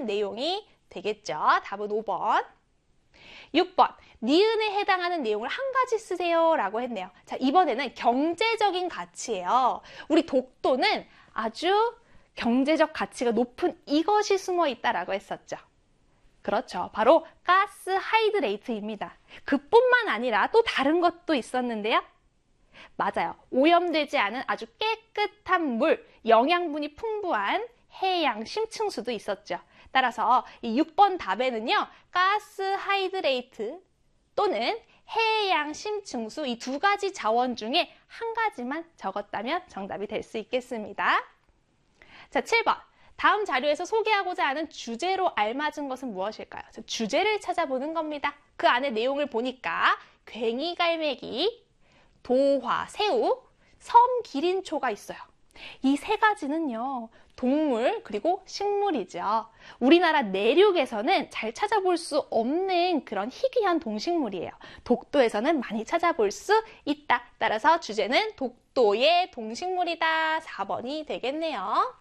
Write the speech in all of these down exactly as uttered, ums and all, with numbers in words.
하는 내용이 되겠죠. 답은 오 번. 육 번, 니은에 해당하는 내용을 한 가지 쓰세요 라고 했네요. 자, 이번에는 경제적인 가치예요. 우리 독도는 아주 경제적 가치가 높은 이것이 숨어 있다라고 했었죠. 그렇죠. 바로 가스 하이드레이트입니다. 그뿐만 아니라 또 다른 것도 있었는데요. 맞아요. 오염되지 않은 아주 깨끗한 물, 영양분이 풍부한 해양 심층수도 있었죠. 따라서 이 육 번 답에는요, 가스 하이드레이트 또는 해양 심층수 이 두 가지 자원 중에 한 가지만 적었다면 정답이 될 수 있겠습니다. 자, 칠 번. 다음 자료에서 소개하고자 하는 주제로 알맞은 것은 무엇일까요? 주제를 찾아보는 겁니다. 그 안에 내용을 보니까 괭이갈매기, 도화, 새우, 섬기린초가 있어요. 이 세 가지는요, 동물 그리고 식물이죠. 우리나라 내륙에서는 잘 찾아볼 수 없는 그런 희귀한 동식물이에요. 독도에서는 많이 찾아볼 수 있다. 따라서 주제는 독도의 동식물이다. 사 번이 되겠네요.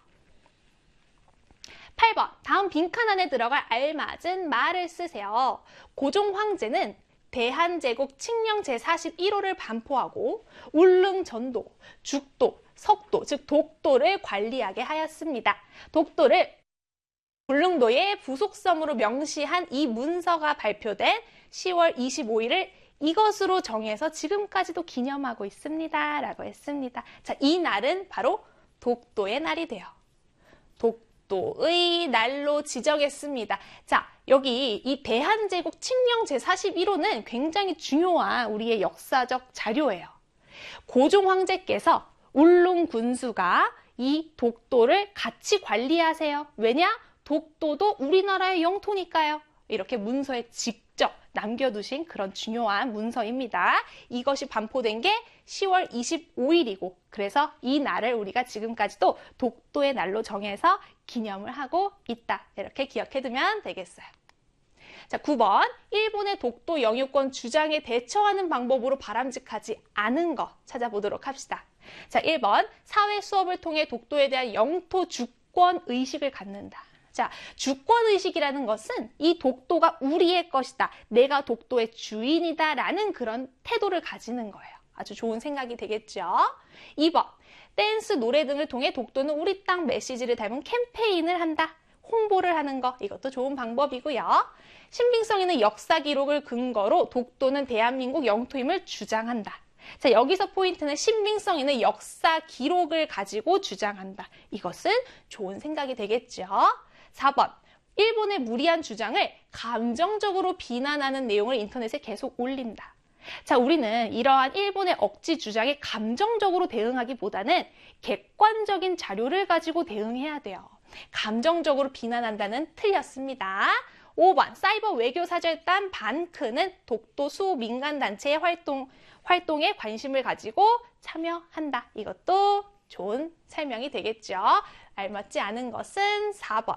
팔 번, 다음 빈칸 안에 들어갈 알맞은 말을 쓰세요. 고종 황제는 대한제국 칙령 제사십일 호를 반포하고 울릉전도, 죽도, 석도, 즉 독도를 관리하게 하였습니다. 독도를 울릉도의 부속섬으로 명시한 이 문서가 발표된 시월 이십오일을 이것으로 정해서 지금까지도 기념하고 있습니다. 라고 했습니다. 자, 이 날은 바로 독도의 날이 돼요. 독도의 날로 지정했습니다. 자, 여기 이 대한제국 칙령 제사십일 호는 굉장히 중요한 우리의 역사적 자료예요. 고종 황제께서 울릉 군수가 이 독도를 같이 관리하세요. 왜냐? 독도도 우리나라의 영토니까요. 이렇게 문서에 직접 남겨두신 그런 중요한 문서입니다. 이것이 반포된 게 시월 이십오일이고 그래서 이 날을 우리가 지금까지도 독도의 날로 정해서 기념을 하고 있다. 이렇게 기억해두면 되겠어요. 자, 구 번. 일본의 독도 영유권 주장에 대처하는 방법으로 바람직하지 않은 것 찾아보도록 합시다. 자, 일 번. 사회 수업을 통해 독도에 대한 영토 주권 의식을 갖는다. 자, 주권 의식이라는 것은 이 독도가 우리의 것이다. 내가 독도의 주인이다. 라는 그런 태도를 가지는 거예요. 아주 좋은 생각이 되겠죠. 이 번. 댄스, 노래 등을 통해 독도는 우리 땅 메시지를 담은 캠페인을 한다. 홍보를 하는 거, 이것도 좋은 방법이고요. 신빙성 있는 역사 기록을 근거로 독도는 대한민국 영토임을 주장한다. 자, 여기서 포인트는 신빙성 있는 역사 기록을 가지고 주장한다. 이것은 좋은 생각이 되겠죠. 사 번. 일본의 무리한 주장을 감정적으로 비난하는 내용을 인터넷에 계속 올린다. 자, 우리는 이러한 일본의 억지 주장에 감정적으로 대응하기보다는 객관적인 자료를 가지고 대응해야 돼요. 감정적으로 비난한다는 틀렸습니다. 오 번. 사이버 외교사절단 반크는 독도 수호 민간단체의 활동, 활동에 관심을 가지고 참여한다. 이것도 좋은 설명이 되겠죠. 알맞지 않은 것은 사 번.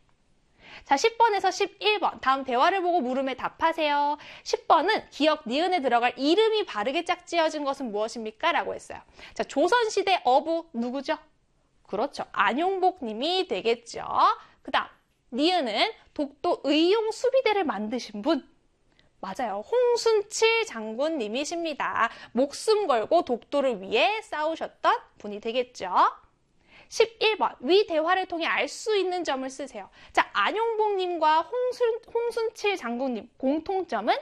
자, 십 번에서 십일 번. 다음 대화를 보고 물음에 답하세요. 십 번은 기억 니은에 들어갈 이름이 바르게 짝지어진 것은 무엇입니까? 라고 했어요. 자, 조선시대 어부 누구죠? 그렇죠. 안용복 님이 되겠죠. 그 다음 니은은 독도 의용 수비대를 만드신 분. 맞아요. 홍순칠 장군님이십니다. 목숨 걸고 독도를 위해 싸우셨던 분이 되겠죠. 십일 번. 위 대화를 통해 알 수 있는 점을 쓰세요. 자, 안용복님과 홍순, 홍순칠 장군님 공통점은?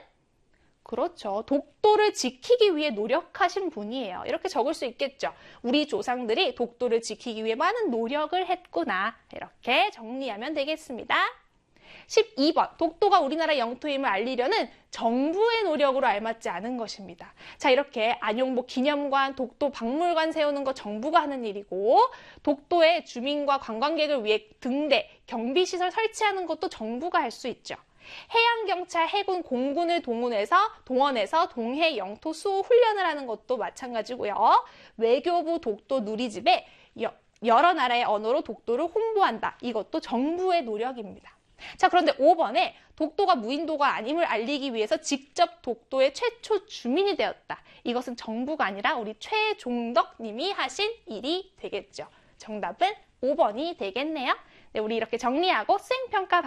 그렇죠. 독도를 지키기 위해 노력하신 분이에요. 이렇게 적을 수 있겠죠. 우리 조상들이 독도를 지키기 위해 많은 노력을 했구나. 이렇게 정리하면 되겠습니다. 십이 번. 독도가 우리나라 영토임을 알리려는 정부의 노력으로 알맞지 않은 것입니다. 자, 이렇게 안용복 기념관, 독도 박물관 세우는 거 정부가 하는 일이고 독도의 주민과 관광객을 위해 등대, 경비시설 설치하는 것도 정부가 할 수 있죠. 해양경찰, 해군, 공군을 동원해서, 동원해서 동해 영토 수호 훈련을 하는 것도 마찬가지고요. 외교부 독도 누리집에 여, 여러 나라의 언어로 독도를 홍보한다. 이것도 정부의 노력입니다. 자, 그런데 오 번에 독도가 무인도가 아님을 알리기 위해서 직접 독도의 최초 주민이 되었다. 이것은 정부가 아니라 우리 최종덕 님이 하신 일이 되겠죠. 정답은 오 번이 되겠네요. 네, 우리 이렇게 정리하고 수행평가